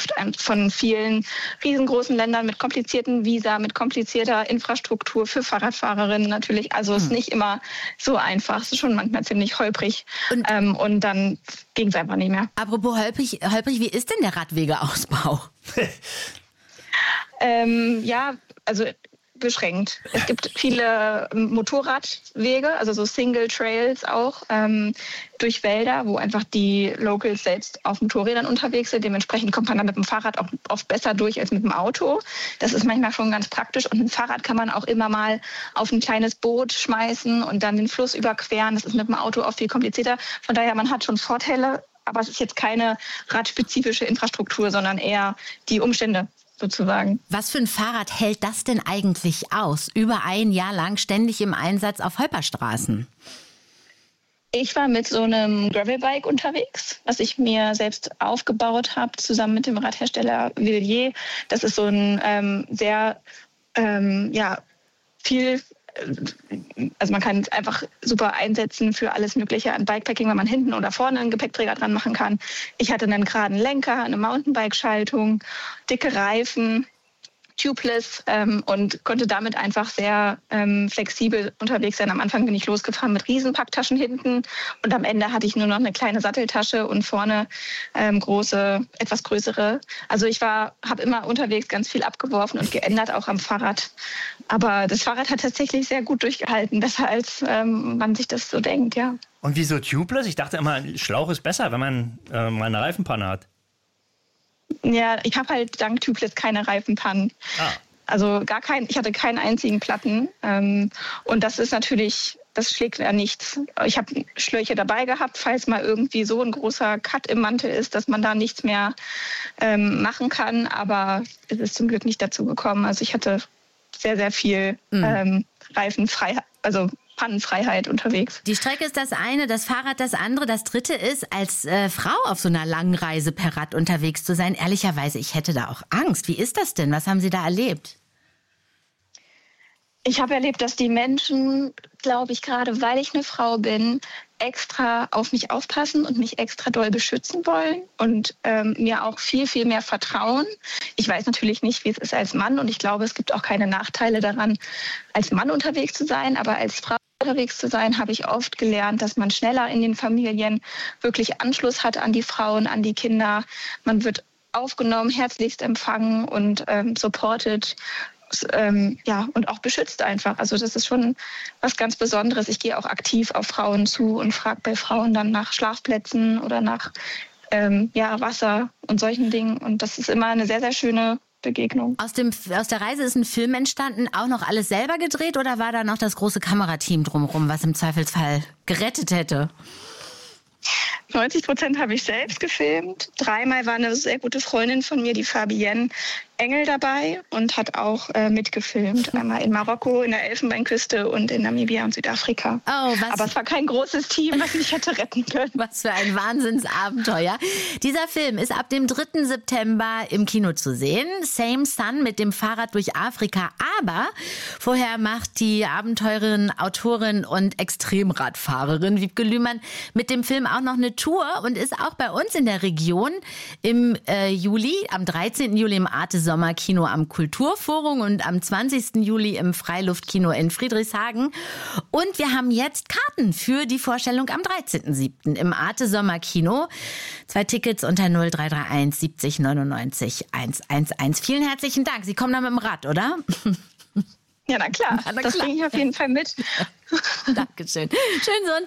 verknüpft von vielen riesengroßen Ländern mit komplizierten Visa, mit komplizierter Infrastruktur für Fahrradfahrerinnen natürlich. Also es ist nicht immer so einfach. Es ist schon manchmal ziemlich holprig. Und dann ging es einfach nicht mehr. Apropos holprig, wie ist denn der Radwegeausbau? Also beschränkt. Es gibt viele Motorradwege, also so Single Trails auch, durch Wälder, wo einfach die Locals selbst auf Motorrädern unterwegs sind. Dementsprechend kommt man dann mit dem Fahrrad auch oft besser durch als mit dem Auto. Das ist manchmal schon ganz praktisch. Und ein Fahrrad kann man auch immer mal auf ein kleines Boot schmeißen und dann den Fluss überqueren. Das ist mit dem Auto oft viel komplizierter. Von daher, man hat schon Vorteile, aber es ist jetzt keine radspezifische Infrastruktur, sondern eher die Umstände sozusagen. Was für ein Fahrrad hält das denn eigentlich aus? Über ein Jahr lang ständig im Einsatz auf Holperstraßen. Ich war mit so einem Gravelbike unterwegs, was ich mir selbst aufgebaut habe, zusammen mit dem Radhersteller Villiers. Das ist so ein also man kann es einfach super einsetzen für alles Mögliche an Bikepacking, wenn man hinten oder vorne einen Gepäckträger dran machen kann. Ich hatte einen geraden Lenker, eine Mountainbike-Schaltung, dicke Reifen, tubeless und konnte damit einfach sehr flexibel unterwegs sein. Am Anfang bin ich losgefahren mit riesen Packtaschen hinten und am Ende hatte ich nur noch eine kleine Satteltasche und vorne etwas größere. Also ich habe immer unterwegs ganz viel abgeworfen und geändert, auch am Fahrrad. Aber das Fahrrad hat tatsächlich sehr gut durchgehalten, besser als man sich das so denkt, ja. Und wieso tubeless? Ich dachte immer, Schlauch ist besser, wenn man mal eine Reifenpanne hat. Ja, ich habe halt dank Tubeless keine Reifenpannen. Also ich hatte keinen einzigen Platten. Und das ist natürlich, das schlägt ja nichts. Ich habe Schläuche dabei gehabt, falls mal irgendwie so ein großer Cut im Mantel ist, dass man da nichts mehr machen kann. Aber es ist zum Glück nicht dazu gekommen. Also ich hatte sehr, sehr viel Reifenfreiheit, also Pannenfreiheit unterwegs. Die Strecke ist das eine, das Fahrrad das andere. Das dritte ist, als Frau auf so einer langen Reise per Rad unterwegs zu sein. Ehrlicherweise, ich hätte da auch Angst. Wie ist das denn? Was haben Sie da erlebt? Ich habe erlebt, dass die Menschen, glaube ich, gerade weil ich eine Frau bin, extra auf mich aufpassen und mich extra doll beschützen wollen und mir auch viel, viel mehr vertrauen. Ich weiß natürlich nicht, wie es ist als Mann und ich glaube, es gibt auch keine Nachteile daran, als Mann unterwegs zu sein, aber als Frau unterwegs zu sein, habe ich oft gelernt, dass man schneller in den Familien wirklich Anschluss hat an die Frauen, an die Kinder. Man wird aufgenommen, herzlichst empfangen und supported. Und auch beschützt einfach. Also das ist schon was ganz Besonderes. Ich gehe auch aktiv auf Frauen zu und frage bei Frauen dann nach Schlafplätzen oder nach Wasser und solchen Dingen. Und das ist immer eine sehr, sehr schöne Begegnung. Aus der Reise ist ein Film entstanden, auch noch alles selber gedreht oder war da noch das große Kamerateam drumherum, was im Zweifelsfall gerettet hätte? 90% habe ich selbst gefilmt. 3-mal war eine sehr gute Freundin von mir, die Fabienne Engel, dabei und hat auch mitgefilmt. Einmal in Marokko, in der Elfenbeinküste und in Namibia und Südafrika. Aber es war kein großes Team, was mich hätte retten können. Was für ein Wahnsinnsabenteuer. Dieser Film ist ab dem 3. September im Kino zu sehen. Same Sun mit dem Fahrrad durch Afrika. Aber vorher macht die Abenteurerin, Autorin und Extremradfahrerin Wiebke Lühmann mit dem Film auch noch eine Tour und ist auch bei uns in der Region im Juli, am 13. Juli im Arte Sommerkino am Kulturforum und am 20. Juli im Freiluftkino in Friedrichshagen. Und wir haben jetzt Karten für die Vorstellung am 13.07. im Arte Sommerkino. 2 Tickets unter 0331 70 99 111. Vielen herzlichen Dank. Sie kommen da mit dem Rad, oder? Ja, na klar. Das bringe ich auf jeden Fall mit. Dankeschön. Schönen Sonntag.